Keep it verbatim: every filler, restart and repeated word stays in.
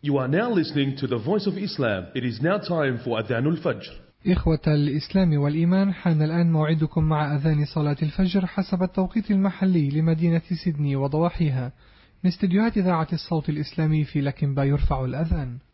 You are now listening to the Voice of Islam. It is now time for Adhan al-Fajr. إخوة الإسلام والإيمان، حان الآن موعدكم مع أذان صلاة الفجر حسب التوقيت المحلي لمدينة سيدني وضواحيها من استديوهات إذاعة الصوت الإسلامي في لكنبا. يرفع الأذان.